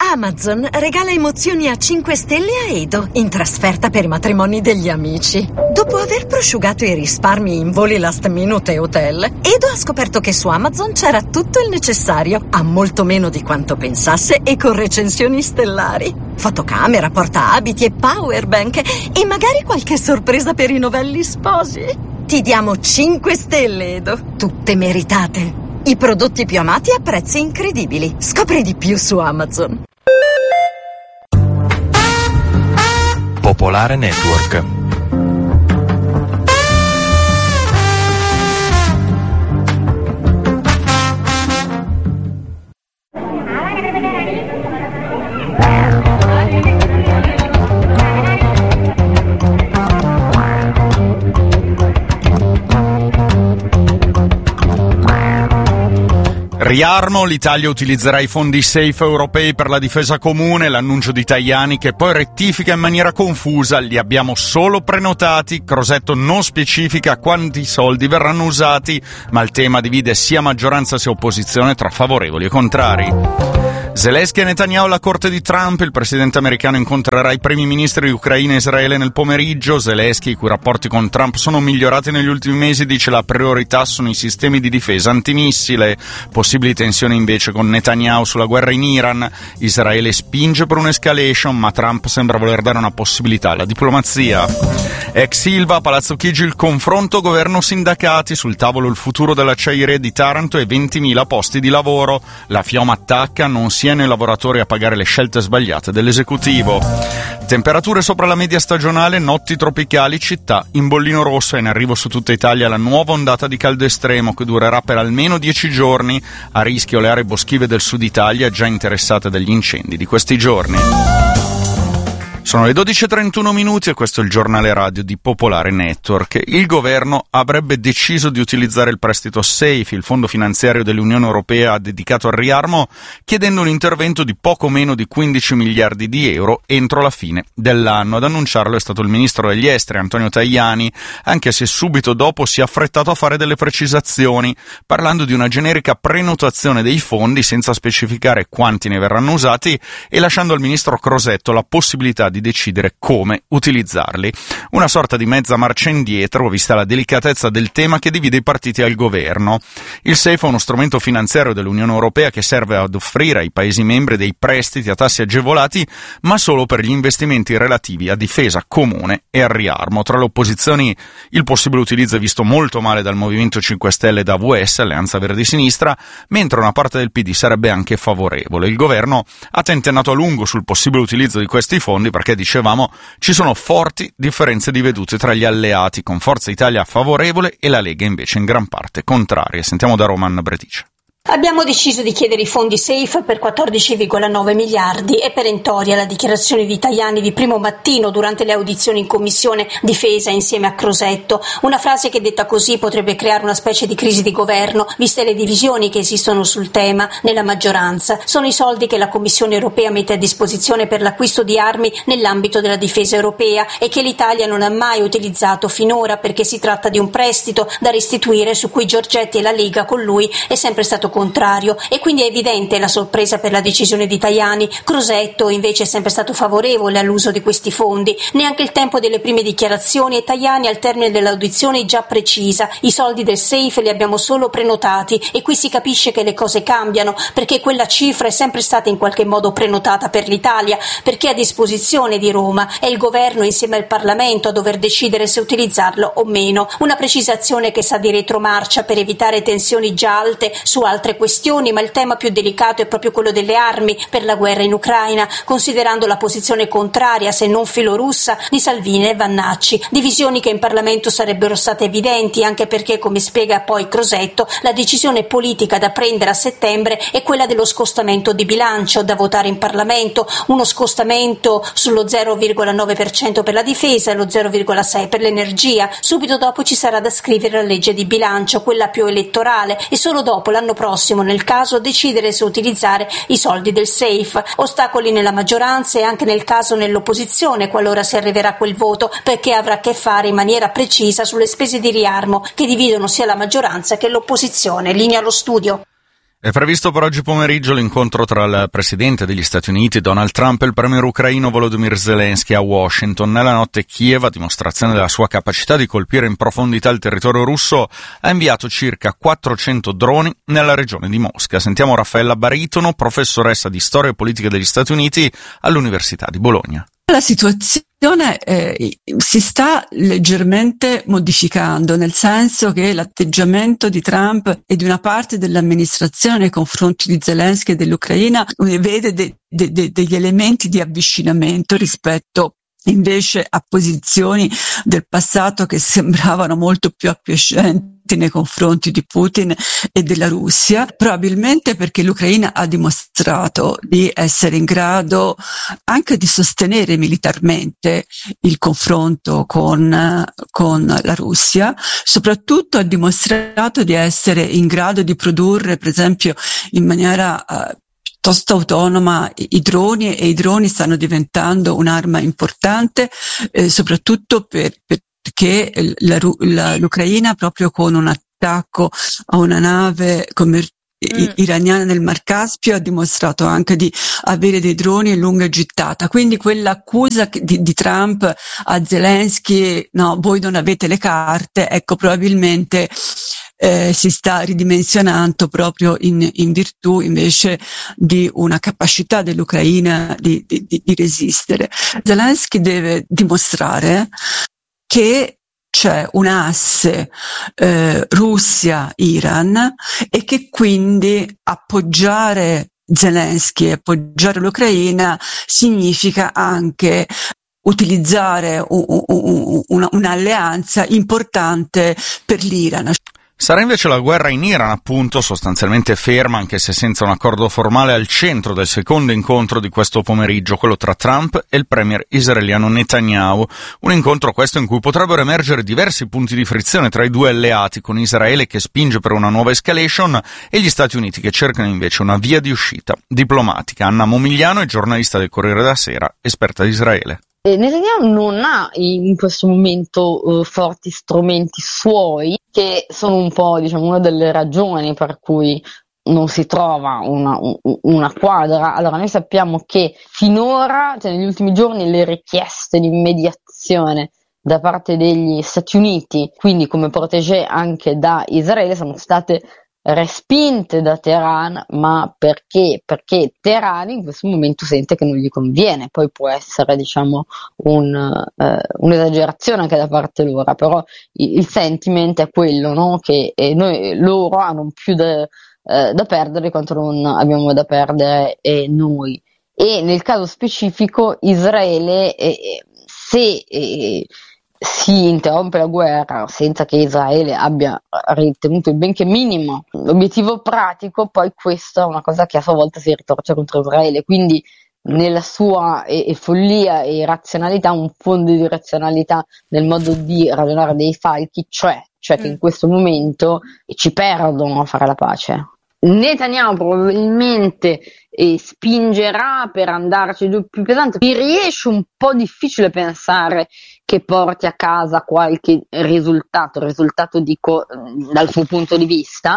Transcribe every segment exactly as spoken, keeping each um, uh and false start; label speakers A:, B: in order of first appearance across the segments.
A: Amazon regala emozioni a cinque stelle a Edo, in trasferta per i matrimoni degli amici. Dopo aver prosciugato i risparmi in voli last minute e hotel, Edo ha scoperto che su Amazon c'era tutto il necessario, a molto meno di quanto pensasse e con recensioni stellari. Fotocamera, portaabiti e powerbank e magari qualche sorpresa per i novelli sposi. Ti diamo cinque stelle, Edo, tutte meritate. I prodotti più amati a prezzi incredibili. Scopri di più su Amazon.
B: Popolare Network.
C: Riarmo, l'Italia utilizzerà i fondi safe europei per la difesa comune, l'annuncio di Tajani che poi rettifica in maniera confusa, li abbiamo solo prenotati, Crosetto non specifica quanti soldi verranno usati, ma il tema divide sia maggioranza sia opposizione tra favorevoli e contrari. Zelensky e Netanyahu alla corte di Trump, il presidente americano incontrerà i primi ministri di Ucraina e Israele nel pomeriggio. Zelensky, i cui rapporti con Trump sono migliorati negli ultimi mesi, dice la priorità sono i sistemi di difesa antimissile. Possibili tensioni invece con Netanyahu sulla guerra in Iran. Israele spinge per un'escalation, ma Trump sembra voler dare una possibilità alla diplomazia. Ex Ilva, Palazzo Chigi, il confronto governo-sindacati, sul tavolo il futuro dell'acciaieria di Taranto e ventimila posti di lavoro. La Fioma attacca, non siano i lavoratori a pagare le scelte sbagliate dell'esecutivo. Temperature sopra la media stagionale, notti tropicali, città in bollino rosso, e in arrivo su tutta Italia la nuova ondata di caldo estremo che durerà per almeno dieci giorni, a rischio le aree boschive del sud Italia già interessate dagli incendi di questi giorni. Sono le dodici e trentuno minuti e questo è il giornale radio di Popolare Network. Il governo avrebbe deciso di utilizzare il prestito SAFE, il fondo finanziario dell'Unione Europea dedicato al riarmo, chiedendo un intervento di poco meno di quindici miliardi di euro entro la fine dell'anno. Ad annunciarlo è stato il ministro degli esteri Antonio Tajani, anche se subito dopo si è affrettato a fare delle precisazioni, parlando di una generica prenotazione dei fondi senza specificare quanti ne verranno usati e lasciando al ministro Crosetto la possibilità di decidere come utilizzarli. Una sorta di mezza marcia indietro, vista la delicatezza del tema che divide i partiti al governo. Il SAFE è uno strumento finanziario dell'Unione Europea che serve ad offrire ai Paesi membri dei prestiti a tassi agevolati, ma solo per gli investimenti relativi a difesa comune e al riarmo. Tra le opposizioni il possibile utilizzo è visto molto male dal Movimento cinque Stelle e da V S, Alleanza Verdi Sinistra, mentre una parte del P D sarebbe anche favorevole. Il governo ha tentennato a lungo sul possibile utilizzo di questi fondi perché, dicevamo, ci sono forti differenze di vedute tra gli alleati, con Forza Italia favorevole e la Lega invece in gran parte contraria. Sentiamo da Roman Bredice.
D: Abbiamo deciso di chiedere i fondi SAFE per quattordici virgola nove miliardi. È perentoria la dichiarazione di Tajani di primo mattino durante le audizioni in Commissione Difesa insieme a Crosetto. Una frase che detta così potrebbe creare una specie di crisi di governo, viste le divisioni che esistono sul tema nella maggioranza. Sono i soldi che la Commissione Europea mette a disposizione per l'acquisto di armi nell'ambito della difesa europea e che l'Italia non ha mai utilizzato finora, perché si tratta di un prestito da restituire su cui Giorgetti e la Lega con lui è sempre stato contrario, e quindi è evidente la sorpresa per la decisione di Tajani. Crosetto invece è sempre stato favorevole all'uso di questi fondi. Neanche il tempo delle prime dichiarazioni, e Tajani al termine dell'audizione già precisa: i soldi del SAFE li abbiamo solo prenotati. E qui si capisce che le cose cambiano, perché quella cifra è sempre stata in qualche modo prenotata per l'Italia, perché è a disposizione di Roma. È il governo insieme al Parlamento a dover decidere se utilizzarlo o meno. Una precisazione che sa di retromarcia per evitare tensioni già alte su altre questioni, ma il tema più delicato è proprio quello delle armi per la guerra in Ucraina, considerando la posizione contraria, se non filorussa, di Salvini e Vannacci. Divisioni che in Parlamento sarebbero state evidenti, anche perché, come spiega poi Crosetto, la decisione politica da prendere a settembre è quella dello scostamento di bilancio da votare in Parlamento, uno scostamento sullo zero virgola nove per cento per la difesa e lo zero virgola sei per cento per l'energia. Subito dopo ci sarà da scrivere la legge di bilancio, quella più elettorale, e solo dopo, l'anno prossimo, nel caso, decidere se utilizzare i soldi del SAFE. Ostacoli nella maggioranza e anche nel caso nell'opposizione, qualora si arriverà a quel voto, perché avrà a che fare in maniera precisa sulle spese di riarmo che dividono sia la maggioranza che l'opposizione. Linea allo studio.
C: È previsto per oggi pomeriggio l'incontro tra il presidente degli Stati Uniti Donald Trump e il premier ucraino Volodymyr Zelensky a Washington. Nella notte Kiev, a dimostrazione della sua capacità di colpire in profondità il territorio russo, ha inviato circa quattrocento droni nella regione di Mosca. Sentiamo Raffaella Baritono, professoressa di storia e politica degli Stati Uniti all'Università di Bologna.
B: La situazione eh, si sta leggermente modificando, nel senso che l'atteggiamento di Trump e di una parte dell'amministrazione nei confronti di Zelensky e dell'Ucraina vede de, de, de, degli elementi di avvicinamento rispetto invece a posizioni del passato che sembravano molto più acquiescenti nei confronti di Putin e della Russia, probabilmente perché l'Ucraina ha dimostrato di essere in grado anche di sostenere militarmente il confronto con, con la Russia, soprattutto ha dimostrato di essere in grado di produrre, per esempio, in maniera uh, piuttosto autonoma i droni, e i droni stanno diventando un'arma importante, eh, soprattutto per, perché la, la, l'Ucraina, proprio con un attacco a una nave commerciale mm. iraniana nel Mar Caspio, ha dimostrato anche di avere dei droni a lunga gittata. Quindi quell'accusa di, di Trump a Zelensky, no, voi non avete le carte, ecco, probabilmente Eh, si sta ridimensionando proprio in, in virtù invece di una capacità dell'Ucraina di, di, di resistere. Zelensky deve dimostrare che c'è un asse eh, Russia-Iran e che quindi appoggiare Zelensky e appoggiare l'Ucraina significa anche utilizzare un, un, un, una, un'alleanza importante per l'Iran.
C: Sarà invece la guerra in Iran, appunto, sostanzialmente ferma, anche se senza un accordo formale, al centro del secondo incontro di questo pomeriggio, quello tra Trump e il premier israeliano Netanyahu. Un incontro questo in cui potrebbero emergere diversi punti di frizione tra i due alleati, con Israele che spinge per una nuova escalation e gli Stati Uniti che cercano invece una via di uscita diplomatica. Anna Momigliano è giornalista del Corriere della Sera, esperta di Israele.
E: Netanyahu non ha in questo momento uh, forti strumenti suoi, che sono un po', diciamo, una delle ragioni per cui non si trova una, una quadra. Allora, noi sappiamo che finora, cioè negli ultimi giorni, le richieste di mediazione da parte degli Stati Uniti, quindi come protégé anche da Israele, sono state respinte da Teheran, ma perché? Perché Teheran in questo momento sente che non gli conviene. Poi può essere, diciamo, un, eh, un'esagerazione anche da parte loro, però il, il sentiment è quello, no? Che eh, noi, loro hanno più da, eh, da perdere quanto non abbiamo da perdere eh, noi. E nel caso specifico Israele, eh, se eh, si interrompe la guerra senza che Israele abbia ritenuto il benché minimo l'obiettivo pratico, poi questa è una cosa che a sua volta si ritorce contro Israele, quindi nella sua e, e follia e razionalità, un fondo di razionalità nel modo di ragionare dei falchi, cioè, cioè che in questo momento ci perdono a fare la pace. Netanyahu probabilmente eh, spingerà per andarci giù più pesante. Mi riesce un po' difficile pensare che porti a casa qualche risultato, risultato dico dal suo punto di vista.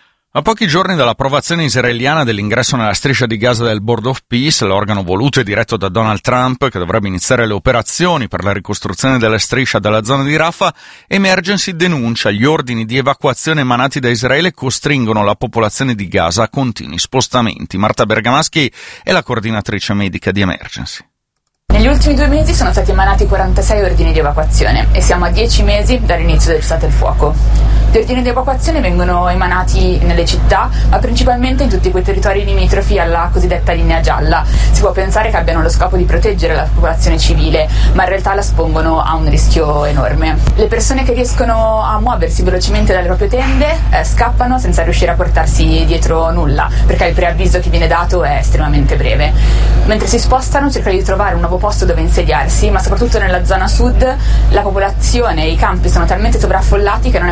C: A pochi giorni dall'approvazione israeliana dell'ingresso nella striscia di Gaza del Board of Peace, l'organo voluto e diretto da Donald Trump, che dovrebbe iniziare le operazioni per la ricostruzione della striscia dalla zona di Rafah, Emergency denuncia gli ordini di evacuazione emanati da Israele costringono la popolazione di Gaza a continui spostamenti. Marta Bergamaschi è la coordinatrice medica di Emergency.
F: Negli ultimi due mesi sono stati emanati quarantasei ordini di evacuazione e siamo a dieci mesi dall'inizio del cessate il fuoco. Gli ordini di evacuazione vengono emanati nelle città, ma principalmente in tutti quei territori limitrofi alla cosiddetta linea gialla. Si può pensare che abbiano lo scopo di proteggere la popolazione civile, ma in realtà la espongono a un rischio enorme. Le persone che riescono a muoversi velocemente dalle proprie tende eh, scappano senza riuscire a portarsi dietro nulla, perché il preavviso che viene dato è estremamente breve. Mentre si spostano cercano di trovare un nuovo posto dove insediarsi, ma soprattutto nella zona sud la popolazione e i campi sono talmente sovraffollati che non è possibile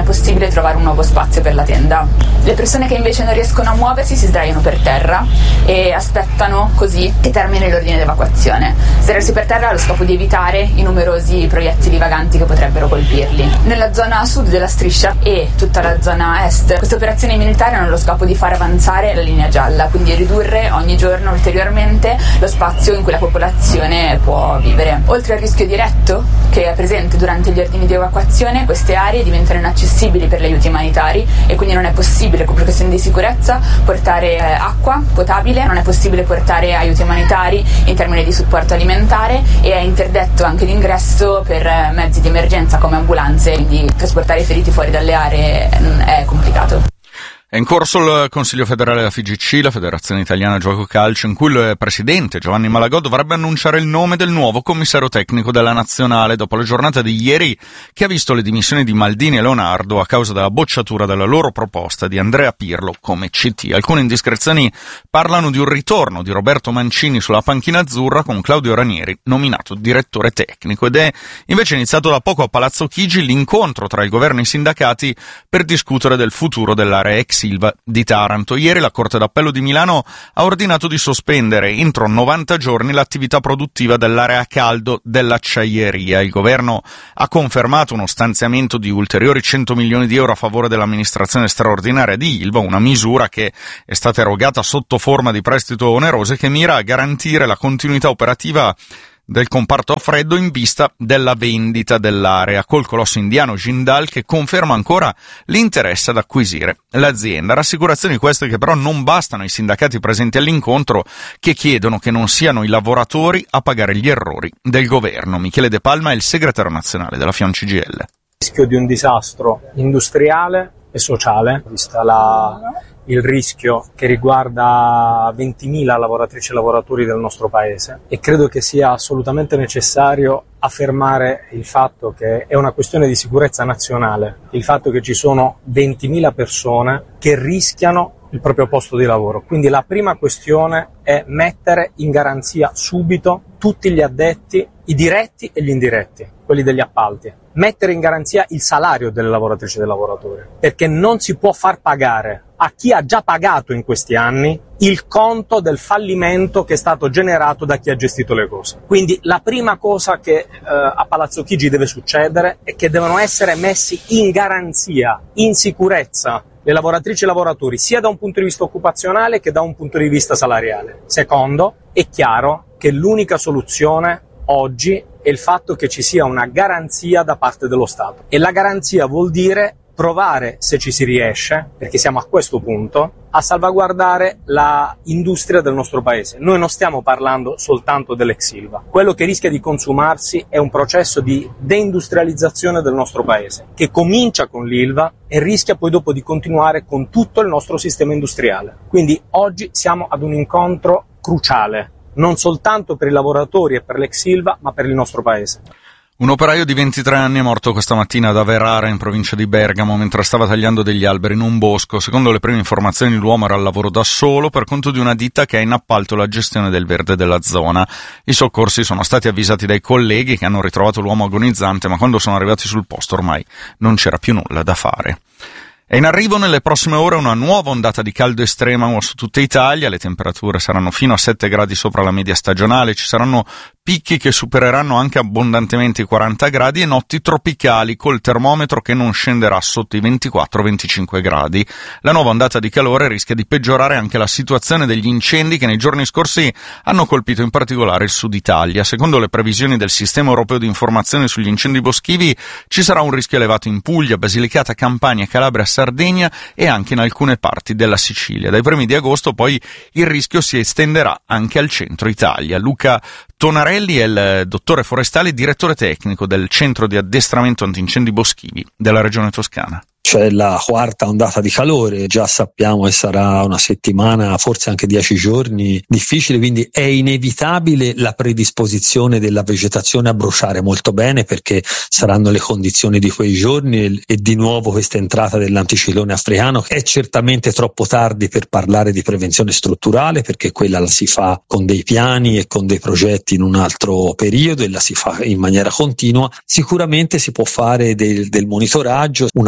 F: impossibile trovare un nuovo spazio per la tenda. Le persone che invece non riescono a muoversi si sdraiano per terra e aspettano così che termini l'ordine d'evacuazione. Sdraiarsi per terra ha lo scopo di evitare i numerosi proiettili vaganti che potrebbero colpirli. Nella zona sud della striscia e tutta la zona est, queste operazioni militari hanno lo scopo di far avanzare la linea gialla, quindi ridurre ogni giorno ulteriormente lo spazio in cui la popolazione può vivere. Oltre al rischio diretto che è presente durante gli ordini di evacuazione, queste aree diventano inaccessibili per gli aiuti umanitari e quindi non è possibile, per questioni di sicurezza, portare eh, acqua potabile, non è possibile portare aiuti umanitari in termini di supporto alimentare e è interdetto anche l'ingresso per eh, mezzi di emergenza come ambulanze, quindi trasportare i feriti fuori dalle aree mh, è complicato.
C: È in corso il Consiglio federale della F I G C, la Federazione Italiana Gioco Calcio, in cui il presidente Giovanni Malagò dovrebbe annunciare il nome del nuovo commissario tecnico della nazionale dopo la giornata di ieri che ha visto le dimissioni di Maldini e Leonardo a causa della bocciatura della loro proposta di Andrea Pirlo come C T. Alcune indiscrezioni parlano di un ritorno di Roberto Mancini sulla panchina azzurra con Claudio Ranieri nominato direttore tecnico, ed è invece iniziato da poco a Palazzo Chigi l'incontro tra il governo e i sindacati per discutere del futuro dell'area ex Silva di Taranto. Ieri la Corte d'Appello di Milano ha ordinato di sospendere entro novanta giorni l'attività produttiva dell'area a caldo dell'acciaieria. Il governo ha confermato uno stanziamento di ulteriori cento milioni di euro a favore dell'amministrazione straordinaria di Ilva, una misura che è stata erogata sotto forma di prestito oneroso e che mira a garantire la continuità operativa del comparto a freddo in vista della vendita dell'area, col colosso indiano Jindal che conferma ancora l'interesse ad acquisire l'azienda. Rassicurazioni queste che però non bastano ai sindacati presenti all'incontro, che chiedono che non siano i lavoratori a pagare gli errori del governo. Michele De Palma è il segretario nazionale della FIOM C G I L.
G: Il rischio di un disastro industriale e sociale, vista la il rischio che riguarda ventimila lavoratrici e lavoratori del nostro paese, e credo che sia assolutamente necessario affermare il fatto che è una questione di sicurezza nazionale, il fatto che ci sono ventimila persone che rischiano il proprio posto di lavoro. Quindi la prima questione è mettere in garanzia subito tutti gli addetti, i diretti e gli indiretti, quelli degli appalti. Mettere in garanzia il salario delle lavoratrici e dei lavoratori, perché non si può far pagare a chi ha già pagato in questi anni il conto del fallimento che è stato generato da chi ha gestito le cose. Quindi la prima cosa che eh, a Palazzo Chigi deve succedere è che devono essere messi in garanzia, in sicurezza, le lavoratrici e i lavoratori, sia da un punto di vista occupazionale che da un punto di vista salariale. Secondo, è chiaro che l'unica soluzione oggi è il fatto che ci sia una garanzia da parte dello Stato, e la garanzia vuol dire provare, se ci si riesce, perché siamo a questo punto, a salvaguardare la industria del nostro paese. Noi non stiamo parlando soltanto dell'ex Ilva. Quello che rischia di consumarsi è un processo di deindustrializzazione del nostro paese, che comincia con l'Ilva e rischia poi dopo di continuare con tutto il nostro sistema industriale. Quindi oggi siamo ad un incontro cruciale, non soltanto per i lavoratori e per l'ex Ilva, ma per il nostro paese.
C: Un operaio di ventitré anni è morto questa mattina ad Averara, in provincia di Bergamo, mentre stava tagliando degli alberi in un bosco. Secondo le prime informazioni l'uomo era al lavoro da solo per conto di una ditta che ha in appalto la gestione del verde della zona. I soccorsi sono stati avvisati dai colleghi che hanno ritrovato l'uomo agonizzante, ma quando sono arrivati sul posto ormai non c'era più nulla da fare. È in arrivo nelle prossime ore una nuova ondata di caldo estremo su tutta Italia. Le temperature saranno fino a sette gradi sopra la media stagionale, ci saranno picchi che supereranno anche abbondantemente i quaranta gradi e notti tropicali col termometro che non scenderà sotto i ventiquattro venticinque gradi. La nuova ondata di calore rischia di peggiorare anche la situazione degli incendi che nei giorni scorsi hanno colpito in particolare il sud Italia. Secondo le previsioni del Sistema Europeo di Informazione sugli Incendi Boschivi ci sarà un rischio elevato in Puglia, Basilicata, Campania, Calabria, Sardegna e anche in alcune parti della Sicilia. Dai primi di agosto poi il rischio si estenderà anche al centro Italia. Luca Tonarelli è il dottore forestale e direttore tecnico del centro di addestramento antincendi boschivi della regione Toscana.
H: C'è la quarta ondata di calore, già sappiamo che sarà una settimana, forse anche dieci giorni difficile, quindi è inevitabile la predisposizione della vegetazione a bruciare molto bene, perché saranno le condizioni di quei giorni, e di nuovo questa entrata dell'anticiclone africano. È certamente troppo tardi per parlare di prevenzione strutturale, perché quella la si fa con dei piani e con dei progetti in un altro periodo e la si fa in maniera continua. Sicuramente si può fare del, del monitoraggio, una buona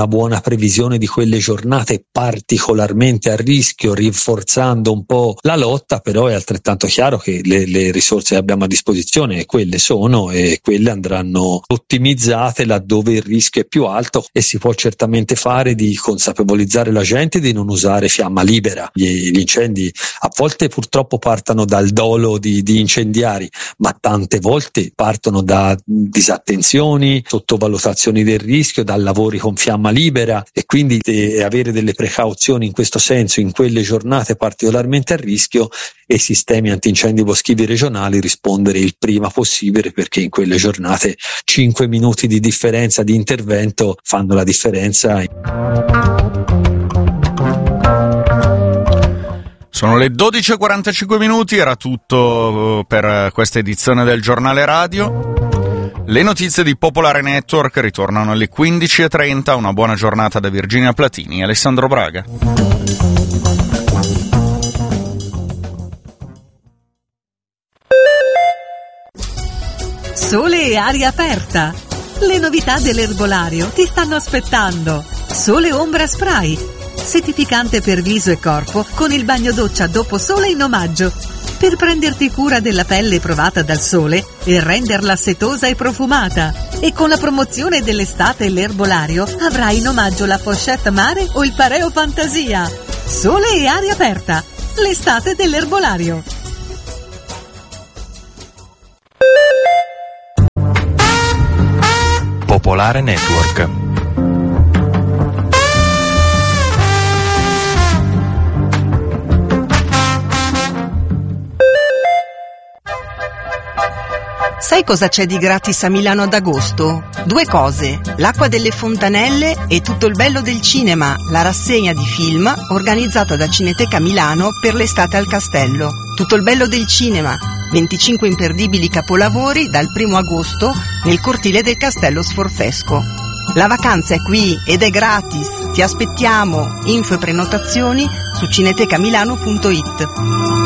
H: previsione di quelle giornate particolarmente a rischio, rinforzando un po' la lotta, però è altrettanto chiaro che le, le risorse che abbiamo a disposizione quelle sono e quelle andranno ottimizzate laddove il rischio è più alto, e si può certamente fare di consapevolizzare la gente di non usare fiamma libera. Gli, gli incendi a volte purtroppo partono dal dolo di, di incendiari, ma tante volte partono da disattenzioni, sottovalutazioni del rischio, da lavori con fiamma libera, e quindi eh, avere delle precauzioni in questo senso in quelle giornate particolarmente a rischio, e i sistemi antincendi boschivi regionali rispondere il prima possibile, perché in quelle giornate cinque minuti di differenza di intervento fanno la differenza.
C: Sono le dodici e quarantacinque minuti, era tutto per questa edizione del Giornale Radio. Le notizie di Popolare Network ritornano alle quindici e trenta. Una buona giornata da Virginia Platini e Alessandro Braga.
I: Sole e aria aperta. Le novità dell'erbolario ti stanno aspettando. Sole Ombra Spray, settificante per viso e corpo con il bagno doccia dopo sole in omaggio, per prenderti cura della pelle provata dal sole e renderla setosa e profumata. E con la promozione dell'estate l'erbolario avrai in omaggio la pochette mare o il pareo fantasia. Sole e aria aperta, l'estate dell'erbolario.
J: Popolare Network.
K: Sai cosa c'è di gratis a Milano ad agosto? Due cose: l'acqua delle fontanelle e Tutto il bello del cinema, la rassegna di film organizzata da Cineteca Milano per l'estate al Castello. Tutto il bello del cinema, venticinque imperdibili capolavori dal primo agosto nel cortile del Castello Sforfesco. La vacanza è qui ed è gratis, ti aspettiamo. Info e prenotazioni su cinetecamilano punto it.